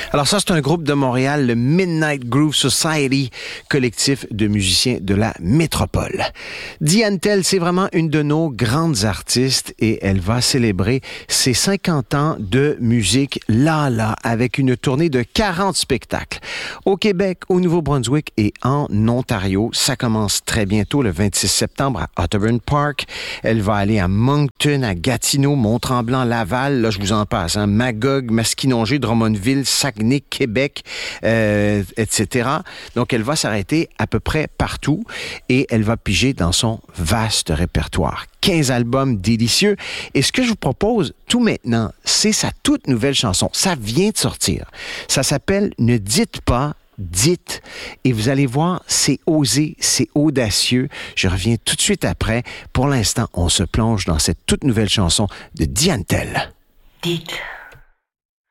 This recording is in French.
Alors ça, c'est un groupe de Montréal, le Midnight Groove Society, collectif de musiciens de la métropole. Diane Tell, c'est vraiment une de nos grandes artistes et elle va célébrer ses 50 ans de musique là, avec une tournée de 40 spectacles. Au Québec, au Nouveau-Brunswick et en Ontario. Ça commence très bientôt, le 26 septembre, à Otterburn Park. Elle va aller à Moncton, à Gatineau, Mont-Tremblant, Laval. Là, je vous en passe. Magog, Masquinongé, Drummondville, Saguenay, Québec, etc. Donc, elle va s'arrêter à peu près partout et elle va piger dans son vaste répertoire. 15 albums délicieux. Et ce que je vous propose tout maintenant, c'est sa toute nouvelle chanson. Ça vient de sortir. Ça s'appelle « Ne dites pas ». Dites, et vous allez voir, c'est osé, c'est audacieux. Je reviens tout de suite après. Pour l'instant, on se plonge dans cette toute nouvelle chanson de Diane Tell. Dites.